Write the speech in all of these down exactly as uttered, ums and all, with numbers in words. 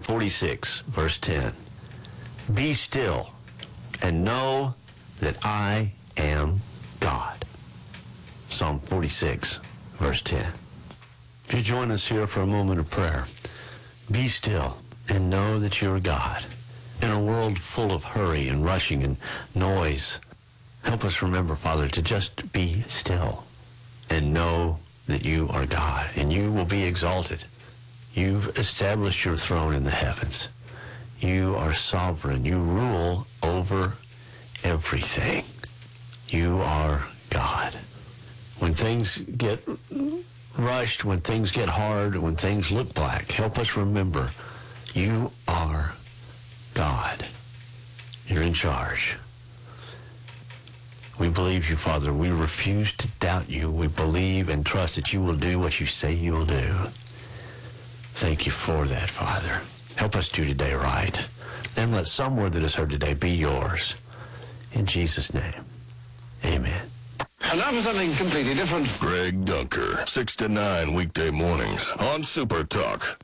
forty-six, verse ten. Be still and know that I am God. Psalm forty-six, verse ten. If you join us here for a moment of prayer, be still and know that you're God. In a world full of hurry and rushing and noise, help us remember, Father, to just be still and know that you are God, and you will be exalted. You've established your throne in the heavens. You are sovereign. You rule over everything. You are God. When things get rushed, when things get hard, when things look black, help us remember you are God. You're in charge. We believe you, Father. We refuse to doubt you. We believe and trust that you will do what you say you will do. Thank you for that, Father. Help us do today right. And let some word that is heard today be yours. In Jesus' name, amen. And now for something completely different. Greg Dunker, six to nine weekday mornings on Super Talk.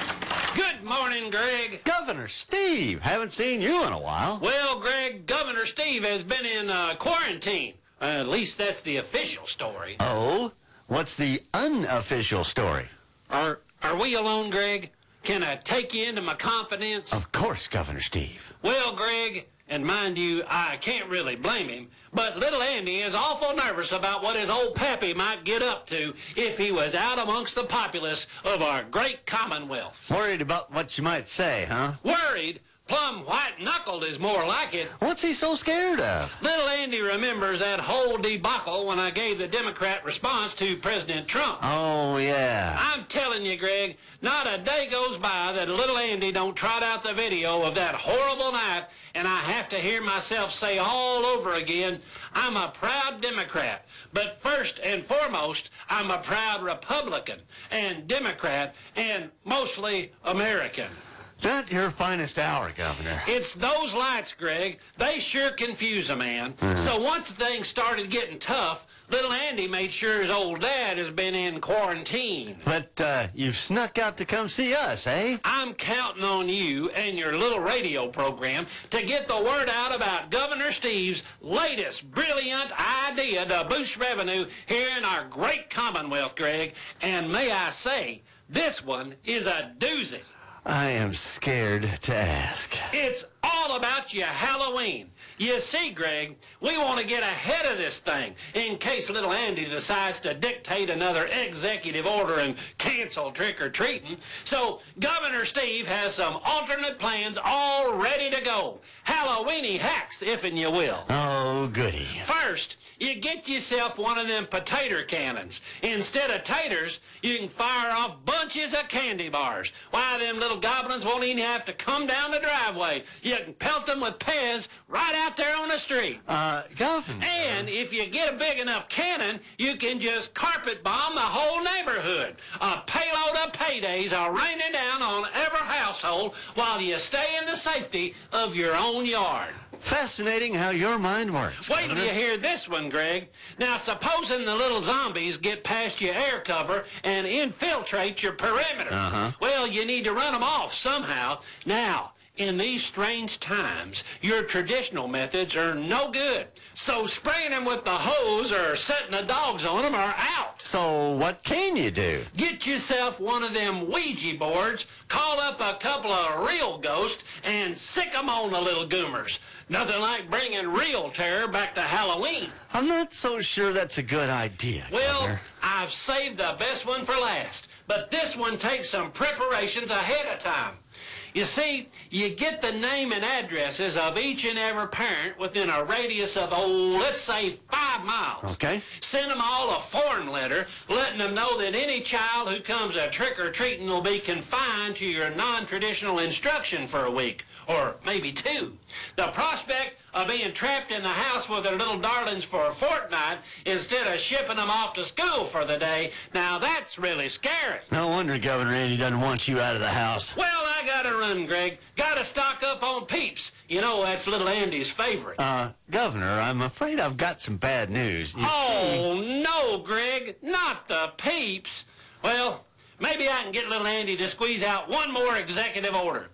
Good morning, Greg. Governor Steve, haven't seen you in a while. Well, Greg, Governor Steve has been in uh, quarantine. Uh, at least that's the official story. Oh, what's the unofficial story? Are are we alone, Greg? Can I take you into my confidence? Of course, Governor Steve. Well, Greg, and mind you, I can't really blame him, but little Andy is awful nervous about what his old pappy might get up to if he was out amongst the populace of our great Commonwealth. Worried about what you might say, huh? Worried? Plumb white-knuckled is more like it. What's he so scared of? Little Andy remembers that whole debacle when I gave the Democrat response to President Trump. Oh, yeah. I'm telling you, Greg, not a day goes by that little Andy don't trot out the video of that horrible night, and I have to hear myself say all over again, I'm a proud Democrat. But first and foremost, I'm a proud Republican and Democrat and mostly American. Not your finest hour, Governor. It's those lights, Greg. They sure confuse a man. Mm-hmm. So once things started getting tough, little Andy made sure his old dad has been in quarantine. But uh, you've snuck out to come see us, eh? I'm counting on you and your little radio program to get the word out about Governor Steve's latest brilliant idea to boost revenue here in our great Commonwealth, Greg. And may I say, this one is a doozy. I am scared to ask. It's all about your Halloween. You see, Greg, we want to get ahead of this thing in case little Andy decides to dictate another executive order and cancel trick-or-treating. So Governor Steve has some alternate plans all ready to go. Halloweeny hacks, if and you will. Oh, goody. First, you get yourself one of them potato cannons. Instead of taters, you can fire off bunches of candy bars. Why, them little goblins won't even have to come down the driveway. You can pelt them with Pez right out there on the street. Uh, Governor. And if you get a big enough cannon, you can just carpet bomb the whole neighborhood. A payload of paydays are raining down on every household while you stay in the safety of your own yard. Fascinating how your mind works, Wait till Governor. you hear this one, Greg. Now, supposing the little zombies get past your air cover and infiltrate your perimeter. Uh-huh. Well, you need to run them off somehow. Now, in these strange times, your traditional methods are no good. So spraying them with the hose or setting the dogs on them are out. So what can you do? Get yourself one of them Ouija boards, call up a couple of real ghosts, and sick 'em on the little goomers. Nothing like bringing real terror back to Halloween. I'm not so sure that's a good idea, Well, Governor. I've saved the best one for last, but this one takes some preparations ahead of time. You see, you get the name and addresses of each and every parent within a radius of, oh, let's say five miles. Okay. Send them all a form letter letting them know that any child who comes a trick-or-treating will be confined to your non-traditional instruction for a week, or maybe two. The prospect of being trapped in the house with their little darlings for a fortnight instead of shipping them off to school for the day, now that's really scary. No wonder Governor Andy doesn't want you out of the house. Well, I gotta run, Greg. Gotta stock up on Peeps. You know, that's little Andy's favorite. Uh, Governor, I'm afraid I've got some bad news. You see- Oh, no, Greg. Not the Peeps. Well, maybe I can get little Andy to squeeze out one more executive order.